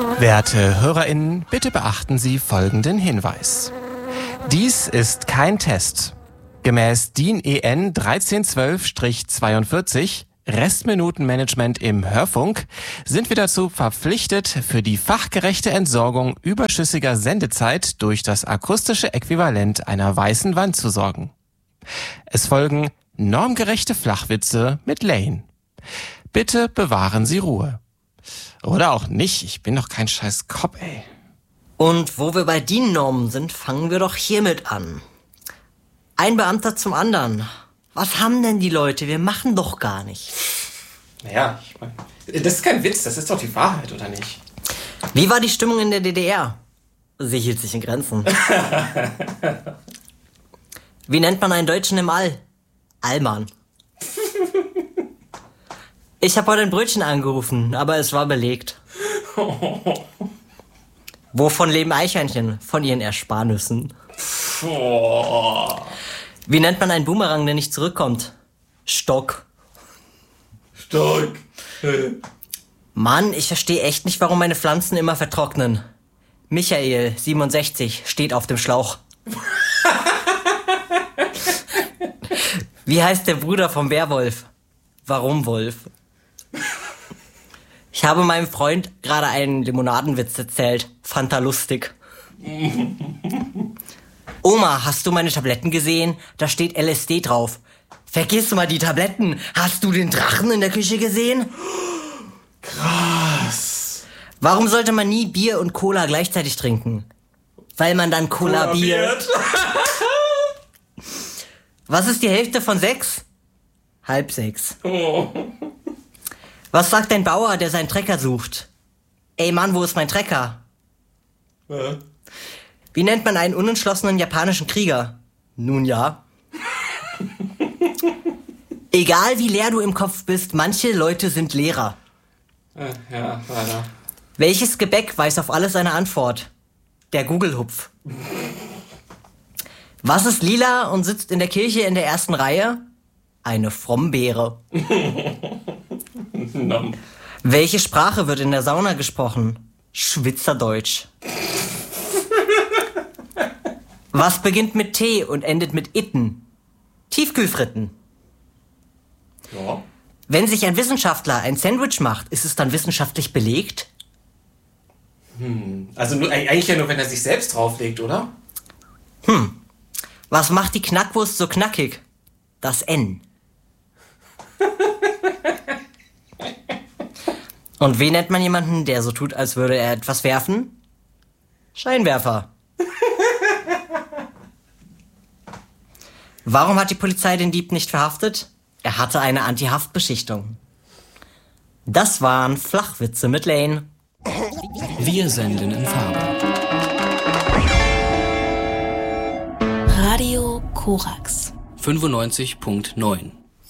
Werte HörerInnen, bitte beachten Sie folgenden Hinweis. Dies ist kein Test. Gemäß DIN EN 1312-42 Restminutenmanagement im Hörfunk sind wir dazu verpflichtet, für die fachgerechte Entsorgung überschüssiger Sendezeit durch das akustische Äquivalent einer weißen Wand zu sorgen. Es folgen normgerechte Flachwitze mit Lane. Bitte bewahren Sie Ruhe. Oder auch nicht, ich bin doch kein scheiß Cop, ey. Und wo wir bei DIN-Normen sind, fangen wir doch hiermit an. Ein Beamter zum anderen. Was haben denn die Leute? Wir machen doch gar nichts. Naja, ich meine, das ist kein Witz, das ist doch die Wahrheit, oder nicht? Wie war die Stimmung in der DDR? Sie hielt sich in Grenzen. Wie nennt man einen Deutschen im All? Allmann. Ich habe heute ein Brötchen angerufen, aber es war belegt. Wovon leben Eichhörnchen? Von ihren Ersparnüssen. Wie nennt man einen Boomerang, der nicht zurückkommt? Stock. Stock. Mann, ich verstehe echt nicht, warum meine Pflanzen immer vertrocknen. Michael, 67, steht auf dem Schlauch. Wie heißt der Bruder vom Werwolf? Warum Wolf? Ich habe meinem Freund gerade einen Limonadenwitz erzählt. Fand er lustig. Oma, hast du meine Tabletten gesehen? Da steht LSD drauf. Vergiss mal die Tabletten. Hast du den Drachen in der Küche gesehen? Krass. Warum sollte man nie Bier und Cola gleichzeitig trinken? Weil man dann kollabiert. Was ist die Hälfte von 6? 5:30. Oh. Was sagt ein Bauer, der seinen Trecker sucht? Ey Mann, wo ist mein Trecker? Wie nennt man einen unentschlossenen japanischen Krieger? Nun ja. Egal wie leer du im Kopf bist, manche Leute sind Lehrer. Ja, weiter. Welches Gebäck weiß auf alles eine Antwort? Der Gugelhupf. Was ist lila und sitzt in der Kirche in der ersten Reihe? Eine Frombeere. Welche Sprache wird in der Sauna gesprochen? Schwitzerdeutsch. Was beginnt mit T und endet mit itten? Tiefkühlfritten. Ja. Wenn sich ein Wissenschaftler ein Sandwich macht, ist es dann wissenschaftlich belegt? Also eigentlich ja nur, wenn er sich selbst drauflegt, oder? Was macht die Knackwurst so knackig? Das N. Und wie nennt man jemanden, der so tut, als würde er etwas werfen? Scheinwerfer. Warum hat die Polizei den Dieb nicht verhaftet? Er hatte eine Anti-Haftbeschichtung. Das waren Flachwitze mit Lane. Wir senden in Farbe. Radio Korax 95.9